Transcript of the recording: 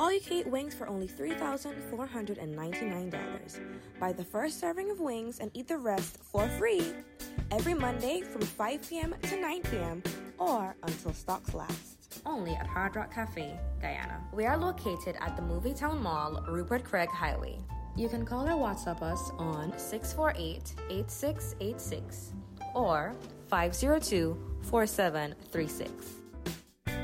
All you can eat wings for only $3,499. Buy the first serving of wings and eat the rest for free every Monday from 5 p.m. to 9 p.m. or until stocks last. Only at Hard Rock Cafe, Guyana. We are located at the Movietown Mall, Rupert Craig Highway. You can call or WhatsApp us on 648-8686 or 502-4736.